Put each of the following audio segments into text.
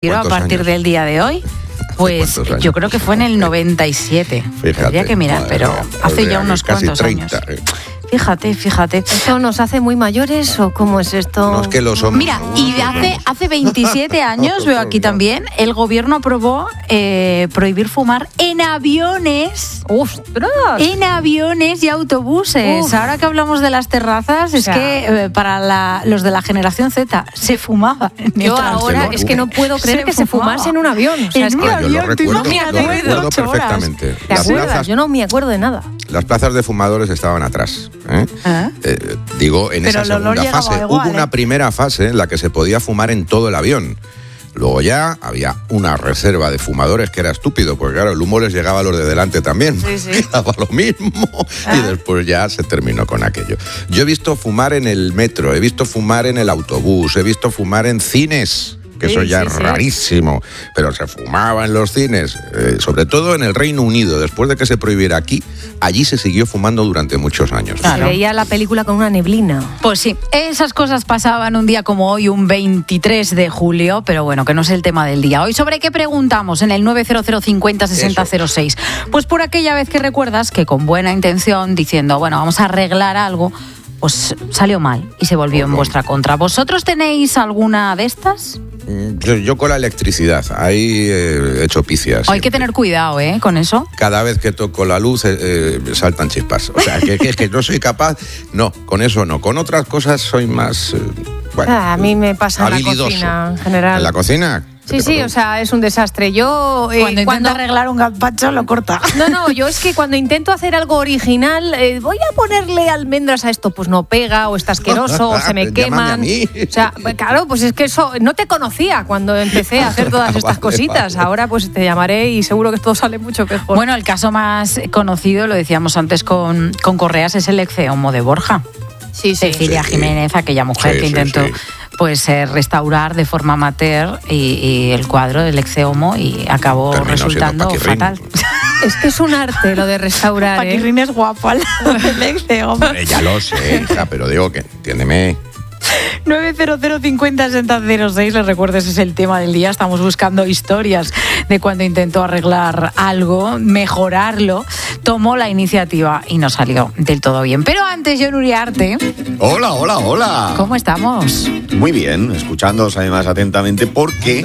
A partir del día de hoy, pues yo creo que fue en el 97. Fíjate, habría que mirar, pero hace ya unos cuantos 30, años. Fíjate. ¿Esto nos hace muy mayores o cómo es esto? No, es que lo somos. Mira, y hace 27 años, veo aquí también, el gobierno aprobó prohibir fumar en aviones. ¡Ostras! En aviones y autobuses. Uf. Ahora que hablamos de las terrazas, es que para los de la generación Z se fumaba. Yo ahora es que no puedo creer que se fumase en un avión. O sea, es que yo lo recuerdo perfectamente. ¿Te acuerdas? Yo no me acuerdo de nada. Las plazas de fumadores estaban atrás. Digo, en esa segunda fase. Igual, hubo una primera fase en la que se podía fumar en todo el avión. Luego ya había una reserva de fumadores que era estúpido, porque claro, el humo les llegaba a los de delante también. Sí. Daba lo mismo. Y después ya se terminó con aquello. Yo he visto fumar en el metro, he visto fumar en el autobús, he visto fumar en cines, que eso ya es rarísimo, pero se fumaba en los cines, sobre todo en el Reino Unido. Después de que se prohibiera aquí, allí se siguió fumando durante muchos años. Se veía la película con una neblina. Pues sí, esas cosas pasaban un día como hoy, un 23 de julio, pero bueno, que no es el tema del día. Hoy, ¿sobre qué preguntamos en el 900 50 60 06? Pues por aquella vez que recuerdas que con buena intención, diciendo, bueno, vamos a arreglar algo, pues salió mal y se volvió en vuestra contra. ¿Vosotros tenéis alguna de estas? Yo con la electricidad, ahí he hecho picias. Hay que tener cuidado, con eso. Cada vez que toco la luz saltan chispas. O sea, que no soy capaz. No, con eso no. Con otras cosas soy más... a mí me pasa en la cocina, en general. ¿En la cocina? Sí, o sea, es un desastre. Yo cuando intento arreglar un gazpacho lo corta. No, yo es que cuando intento hacer algo original, voy a ponerle almendras a esto, pues no pega, o está asqueroso, o se me queman. A mí. O sea, claro, pues es que eso no te conocía cuando empecé a hacer todas estas cositas. Vale. Ahora pues te llamaré y seguro que todo sale mucho mejor. Bueno, el caso más conocido, lo decíamos antes con Correas, es el ecceomo de Borja. Sí. Cecilia Jiménez, aquella mujer que intentó pues restaurar de forma amateur y el cuadro del ecceomo y acabó resultando fatal. Es que es un arte lo de restaurar. Paquirrín es guapo al lado del ecceomo. Ya lo sé, hija, pero digo que, entiéndeme. 900 50 60 06, les recuerdo, ese es el tema del día. Estamos buscando historias de cuando intentó arreglar algo, mejorarlo, tomó la iniciativa y no salió del todo bien. Pero antes, Jon Uriarte. Hola. ¿Cómo estamos? Muy bien, escuchándoos además atentamente porque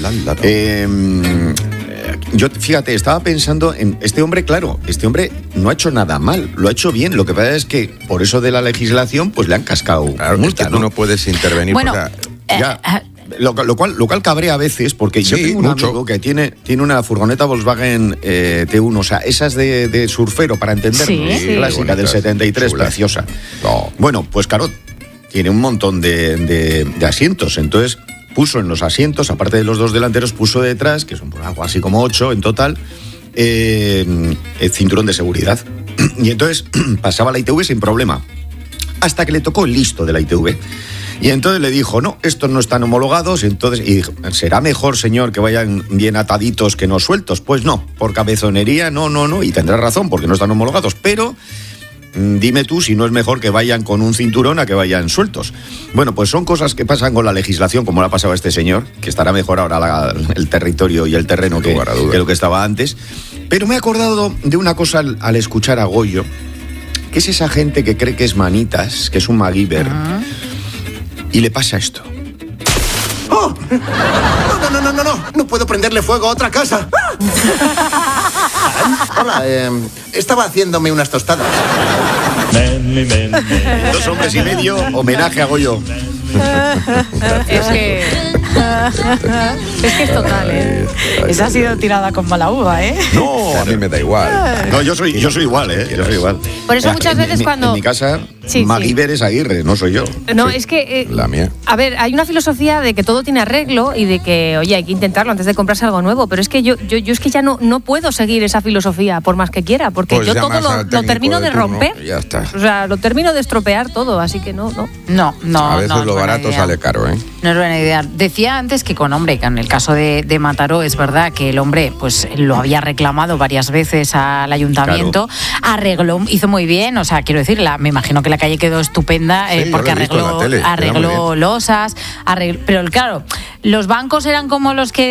yo, fíjate, estaba pensando en este hombre, claro, este hombre no ha hecho nada mal, lo ha hecho bien. Lo que pasa es que por eso de la legislación, pues le han cascado multa, ¿no? Tú no puedes intervenir. Bueno, Lo cual cabrea a veces, porque yo tengo un amigo que tiene una furgoneta Volkswagen T1, o sea, esas de surfero, para entendernos, clásica del 73, chulas. Preciosa. Bueno, pues claro, tiene un montón de asientos, entonces puso en los asientos, aparte de los dos delanteros, puso detrás, que son algo así como 8 en total, el cinturón de seguridad. Y entonces pasaba la ITV sin problema, hasta que le tocó el listo de la ITV. Y entonces le dijo, no, estos no están homologados. Y dijo, ¿será mejor, señor, que vayan bien ataditos que no sueltos? Pues no, por cabezonería, no, y tendrás razón, porque no están homologados, pero dime tú si no es mejor que vayan con un cinturón a que vayan sueltos. Bueno, pues son cosas que pasan con la legislación, como le ha pasado a este señor, que estará mejor ahora el territorio y el terreno que lo que estaba antes. Pero me he acordado de una cosa al escuchar a Goyo, que es esa gente que cree que es manitas, que es un MacGyver, y le pasa esto. ¡Oh! No puedo prenderle fuego a otra casa. Hola, estaba haciéndome unas tostadas. 2 hombres y medio, homenaje a Goyo. Es que es total, Esa ha sido tirada con mala uva, No, a mí me da igual. No, yo soy igual, yo soy igual. Por eso muchas veces cuando... En mi casa, MacGyver es Aguirre, no soy yo. No, es que... la mía. A ver, hay una filosofía de que todo tiene arreglo y de que, oye, hay que intentarlo antes de comprarse algo nuevo, pero es que yo es que ya no puedo seguir esa filosofía por más que quiera, porque pues yo todo lo termino de romper. Ya está. O sea, lo termino de estropear todo, así que no. A veces lo barato sale caro, No es buena idea. Decía antes que con el caso de Mataró, es verdad que el hombre pues lo había reclamado varias veces al ayuntamiento, arregló, hizo muy bien, o sea, quiero decir, me imagino que la calle quedó estupenda, porque arregló losas, pero claro, los bancos eran como los que